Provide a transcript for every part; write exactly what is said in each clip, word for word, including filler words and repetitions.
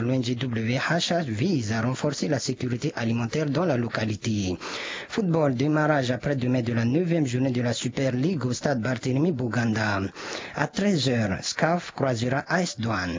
l'O N G W H H vise à renforcer la sécurité alimentaire dans la localité. Football, démarrage après-demain de la neuvième journée de la Super League au stade Barthélemy Boganda. À treize heures, S C A F croisera A S Douane.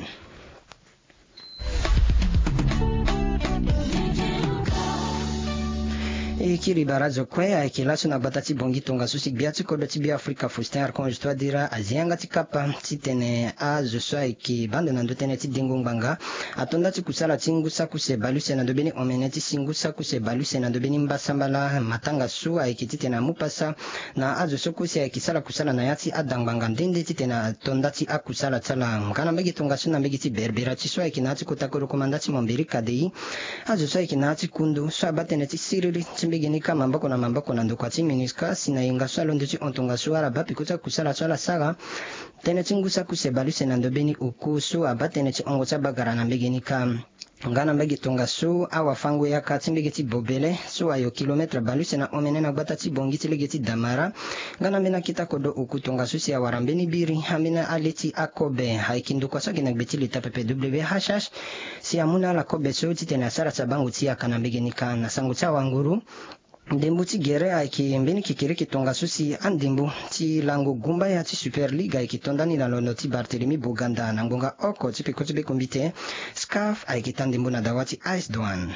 Ikiri barazo kwe aikilaso na batati bongi tonga susi biati kodo tibi Afrika Faustin Archange twadira azianga tikapa titene azo so aiki bande na ndotene ti dingo ngbanga atonda ti kusala tingusa kuse baluse na dobeni omeneti singusa kuse baluse na dobeni mbasambala matanga su aiki titena mupasa na azo so kuse aiki sala kusala na yati adangbanga ndende titena tonda ti akusala tsala mkana mbegi tonga su na mbegi ti berbera ti so aiki nati kotakoro komandati mombiri kadei azo so aiki nati kundu so abatene ti siriri beginika mamboko na mamboko na ndokwati miniska sina inga swalo nduti ontonga suara bapi kuta kusala swala saga tene tingusa kuse baluse na ndobeni ukusu abatene ti ongo tsa bagara na beginika ngana mbegi tonga su awa fangu ya kati mbegi ti bobele su ayo kilometre baluse na omene na gbata ti bongi ti lege ti damara ngana mbena kita kodo uku tonga su si awara mbeni biri amena aleti akobe haikindu kwa sogi na gbeti lita pepe W H H si amuna la kobe su titene asara sabangu ti akana beginika na sangu tsa wanguru ndembu ti gere aiki mbeni kikiri kitonga susi andembu ti lango gumba ya ti Super League aiki tondani na lono ti Barthélemy Boganda na ngonga oko ti peko ti be kombite S C A F aiki tandembu na dawa ti A S Douane.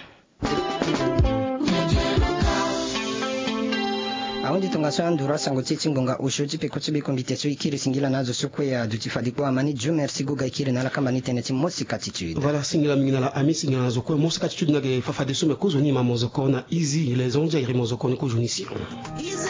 Aondi tonga so andura sango ti ngonga usho ti peko ti be kombite so ikiri singila nazo sokwe ya duti fadiko amani jo merci goga ikiri na la kambani tene ti Mosika attitude. Voilà singila mingina la ami singila nazo ko Mosika attitude na ge fafade so me ko zoni ma mozoko na easy les onja iri mozoko ni ko jonisi.